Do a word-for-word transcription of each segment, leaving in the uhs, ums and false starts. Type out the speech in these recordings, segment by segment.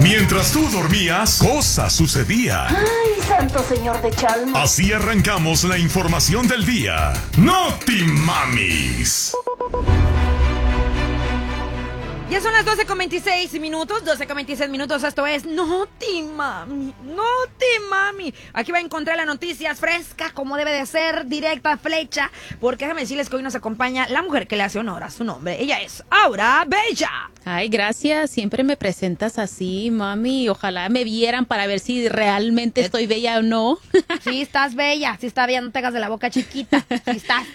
Mientras tú dormías, cosas sucedían. ¡Ay, santo señor de Chalma! Así arrancamos la información del día. ¡Noti Mamis! Ya son las doce con veintiséis minutos, doce con veintiséis minutos, esto es Noti Mami, Noti Mami. Aquí va a encontrar las noticias frescas, como debe de ser, directa, flecha, porque déjame decirles que hoy nos acompaña la mujer que le hace honor a su nombre. Ella es Aura Bella. Ay, gracias, siempre me presentas así, mami, ojalá me vieran para ver si realmente estoy bella o no. Sí, estás bella, sí está bella, no te hagas de la boca chiquita, sí estás.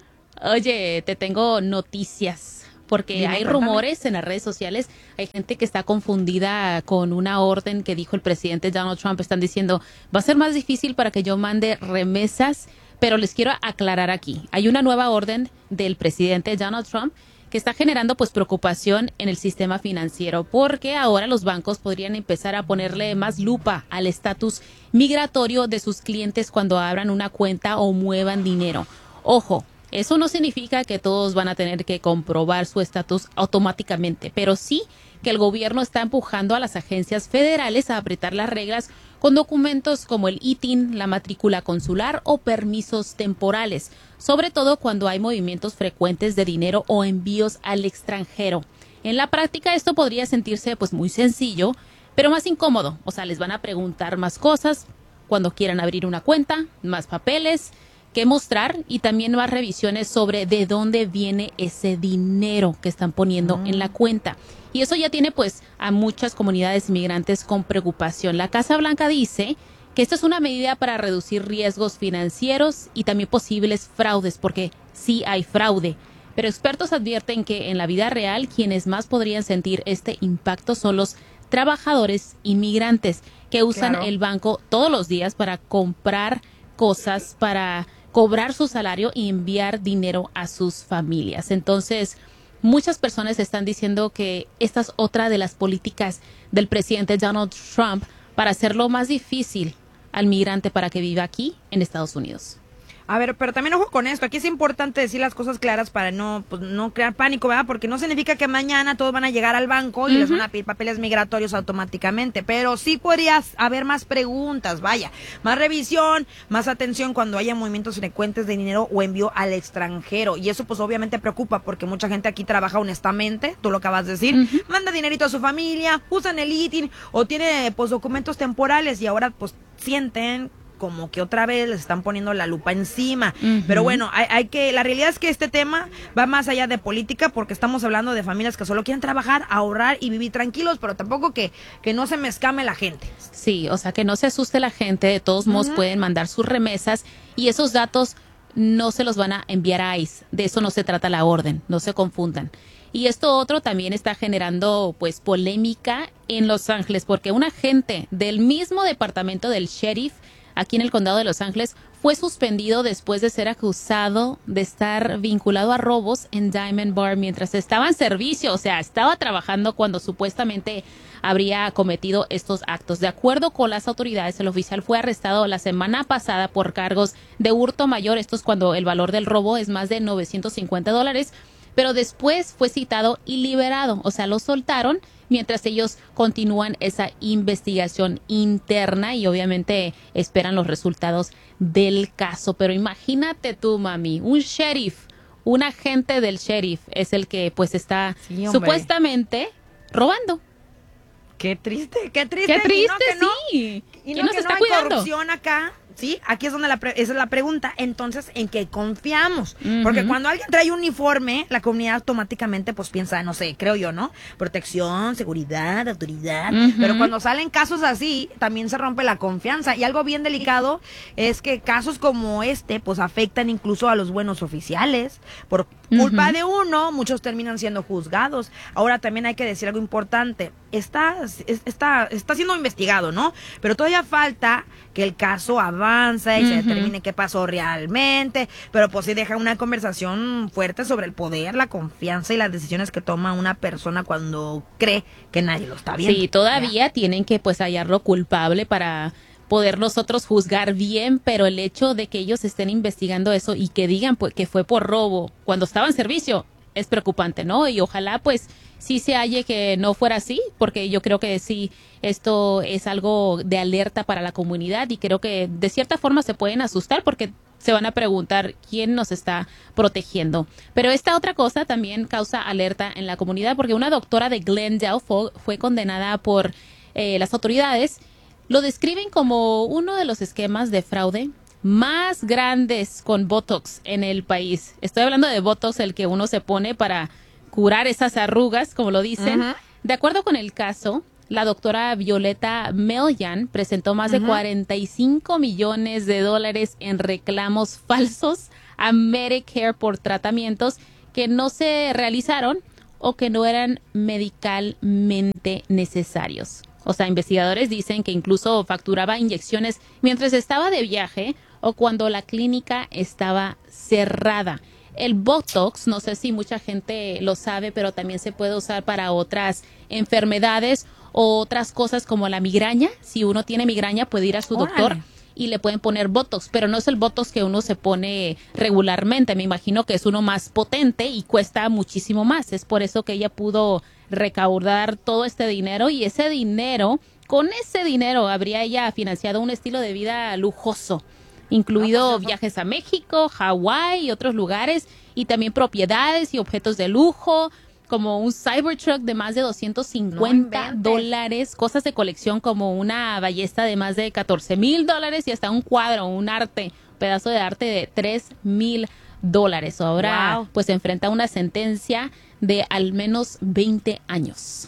Oye, te tengo noticias. Porque Dime, hay cuéntame. rumores en las redes sociales, hay gente que está confundida con una orden que dijo el presidente Donald Trump. Están diciendo, va a ser más difícil para que yo mande remesas, pero les quiero aclarar aquí. Hay una nueva orden del presidente Donald Trump que está generando pues preocupación en el sistema financiero, porque ahora los bancos podrían empezar a ponerle más lupa al estatus migratorio de sus clientes cuando abran una cuenta o muevan dinero. Ojo. Eso no significa que todos van a tener que comprobar su estatus automáticamente, pero sí que el gobierno está empujando a las agencias federales a apretar las reglas con documentos como el I T I N, la matrícula consular o permisos temporales, sobre todo cuando hay movimientos frecuentes de dinero o envíos al extranjero. En la práctica esto podría sentirse pues muy sencillo, pero más incómodo. O sea, les van a preguntar más cosas cuando quieran abrir una cuenta, más papeles que mostrar y también más revisiones sobre de dónde viene ese dinero que están poniendo mm. en la cuenta. Y eso ya tiene pues a muchas comunidades inmigrantes con preocupación. La Casa Blanca dice que esta es una medida para reducir riesgos financieros y también posibles fraudes, porque sí hay fraude. Pero expertos advierten que en la vida real quienes más podrían sentir este impacto son los trabajadores inmigrantes que usan Claro. el banco todos los días para comprar cosas, para cobrar su salario y enviar dinero a sus familias. Entonces, muchas personas están diciendo que esta es otra de las políticas del presidente Donald Trump para hacerlo más difícil al migrante para que viva aquí en Estados Unidos. A ver, pero también ojo con esto, aquí es importante decir las cosas claras para no, pues, no crear pánico, ¿verdad? Porque no significa que mañana todos van a llegar al banco y uh-huh. les van a pedir papeles migratorios automáticamente, pero sí podrías haber más preguntas, vaya, más revisión, más atención cuando haya movimientos frecuentes de dinero o envío al extranjero, y eso pues obviamente preocupa porque mucha gente aquí trabaja honestamente, tú lo acabas de decir, uh-huh. manda dinerito a su familia, usan el I T I N o tiene pues documentos temporales y ahora pues sienten como que otra vez les están poniendo la lupa encima. Uh-huh. Pero bueno, hay, hay que, la realidad es que este tema va más allá de política porque estamos hablando de familias que solo quieren trabajar, ahorrar y vivir tranquilos, pero tampoco que, que no se me escame la gente. Sí, o sea, que no se asuste la gente, de todos modos uh-huh. pueden mandar sus remesas y esos datos no se los van a enviar a ICE. De eso no se trata la orden, no se confundan. Y esto otro también está generando pues polémica en Los Ángeles porque un agente del mismo departamento del sheriff aquí en el condado de Los Ángeles fue suspendido después de ser acusado de estar vinculado a robos en Diamond Bar mientras estaba en servicio, o sea, estaba trabajando cuando supuestamente habría cometido estos actos. De acuerdo con las autoridades, el oficial fue arrestado la semana pasada por cargos de hurto mayor, esto es cuando el valor del robo es más de novecientos cincuenta dólares, pero después fue citado y liberado, o sea, lo soltaron mientras ellos continúan esa investigación interna y obviamente esperan los resultados del caso. Pero imagínate tú, mami, un sheriff, un agente del sheriff es el que pues está sí, supuestamente robando. Qué triste, qué triste. Qué triste, y no, que no, sí. Y ¿Quién no, nos que está no hay cuidando? Corrupción acá. Sí, aquí es donde la pre- esa es la pregunta. Entonces, ¿en qué confiamos? Uh-huh. Porque cuando alguien trae uniforme, la comunidad automáticamente pues piensa, no sé, creo yo, ¿no? Protección, seguridad, autoridad. Uh-huh. Pero cuando salen casos así, también se rompe la confianza. Y algo bien delicado es que casos como este pues afectan incluso a los buenos oficiales. Por culpa uh-huh. de uno, muchos terminan siendo juzgados. Ahora también hay que decir algo importante. Está, está, está siendo investigado, ¿no? Pero todavía falta que el caso avance y uh-huh. se determine qué pasó realmente, pero pues sí deja una conversación fuerte sobre el poder, la confianza y las decisiones que toma una persona cuando cree que nadie lo está viendo. Sí, todavía ya. tienen que pues hallarlo culpable para poder nosotros juzgar bien, pero el hecho de que ellos estén investigando eso y que digan pues, que fue por robo cuando estaba en servicio, es preocupante, ¿no? Y ojalá pues sí se halle que no fuera así, porque yo creo que sí, esto es algo de alerta para la comunidad y creo que de cierta forma se pueden asustar porque se van a preguntar quién nos está protegiendo. Pero esta otra cosa también causa alerta en la comunidad porque una doctora de Glendale fue, fue condenada por eh, las autoridades. Lo describen como uno de los esquemas de fraude más grandes con Botox en el país. Estoy hablando de Botox, el que uno se pone para curar esas arrugas, como lo dicen. Uh-huh. De acuerdo con el caso, la doctora Violeta Melyan presentó más uh-huh. de cuarenta y cinco millones de dólares en reclamos falsos a Medicare por tratamientos que no se realizaron o que no eran medicalmente necesarios. O sea, investigadores dicen que incluso facturaba inyecciones mientras estaba de viaje o cuando la clínica estaba cerrada. El Botox, no sé si mucha gente lo sabe, pero también se puede usar para otras enfermedades o otras cosas como la migraña. Si uno tiene migraña puede ir a su Órale. doctor y le pueden poner Botox, pero no es el Botox que uno se pone regularmente. Me imagino que es uno más potente y cuesta muchísimo más. Es por eso que ella pudo recaudar todo este dinero y ese dinero, con ese dinero habría ella financiado un estilo de vida lujoso, incluido viajes a México, Hawái y otros lugares, y también propiedades y objetos de lujo, como un Cybertruck de más de doscientos cincuenta dólares, cosas de colección como una ballesta de más de catorce mil dólares y hasta un cuadro, un arte, pedazo de arte de tres mil dólares. Ahora wow. pues se enfrenta a una sentencia de al menos veinte años.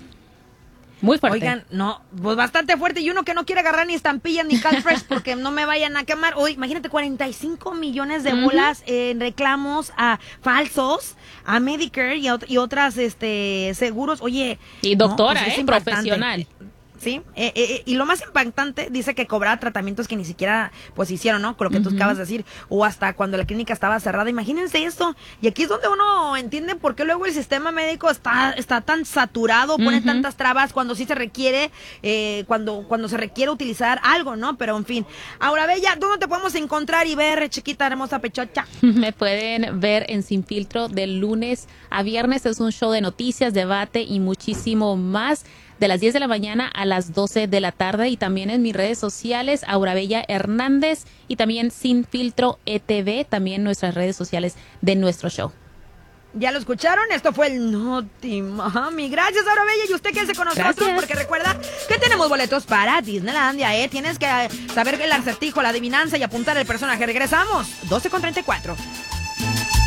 Muy fuerte. Oigan, no, pues bastante fuerte. Y uno que no quiere agarrar ni estampillas ni Calfresh porque no me vayan a quemar. Oye, imagínate, cuarenta y cinco millones de bolas uh-huh. en reclamos a falsos, a Medicare y, a, y otras este seguros. Oye. Y doctora, no, pues eh, profesional. Sí, eh, eh, y lo más impactante, dice que cobrar tratamientos que ni siquiera pues hicieron, ¿no? Con lo que uh-huh. tú acabas de decir, o hasta cuando la clínica estaba cerrada. Imagínense esto. Y aquí es donde uno entiende por qué luego el sistema médico está está tan saturado, pone uh-huh. tantas trabas cuando sí se requiere, eh, cuando cuando se requiere utilizar algo, ¿no? Pero en fin. Ahora, Bella, ¿dónde te podemos encontrar y ver, chiquita, hermosa pechocha? Me pueden ver en Sin Filtro de lunes a viernes. Es un show de noticias, debate y muchísimo más, de las diez de la mañana a las doce de la tarde, y también en mis redes sociales, Aura Bella Hernández, y también Sin Filtro E T V, también nuestras redes sociales de nuestro show. ¿Ya lo escucharon? Esto fue el Noti Mami. Gracias, Aura Bella, y usted quédese con nosotros. Gracias. Porque recuerda que tenemos boletos para Disneylandia, ¿eh? Tienes que saber el acertijo, la adivinanza y apuntar el personaje. Regresamos, doce con treinta y cuatro.